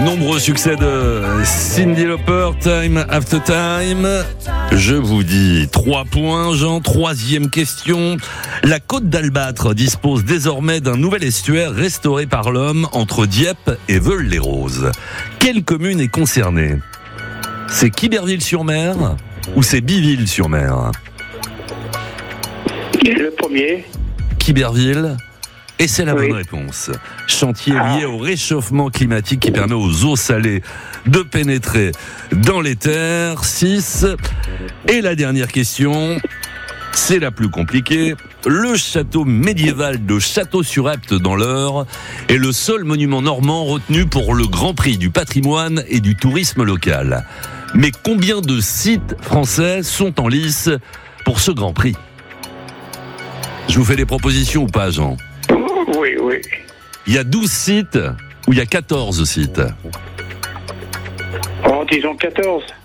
Nombreux succès de Cyndi Lauper, Time After Time. Je vous dis 3 points, Jean. 3e question. La côte d'Albâtre dispose désormais d'un nouvel estuaire restauré par l'homme entre Dieppe et Veules-les-Roses. Quelle commune est concernée ? C'est Quiberville-sur-Mer ou c'est Biville-sur-Mer ? Le premier. Quiberville. Et c'est la bonne réponse. Chantier lié au réchauffement climatique qui permet aux eaux salées de pénétrer dans les terres. 6. Et la dernière question, c'est la plus compliquée. Le château médiéval de Château-sur-Epte dans l'Eure est le seul monument normand retenu pour le Grand Prix du patrimoine et du tourisme local. Mais combien de sites français sont en lice pour ce Grand Prix ? Je vous fais des propositions ou pas, Jean ? Oui. Il y a 12 sites ou il y a 14 sites ? Oh, disons 14.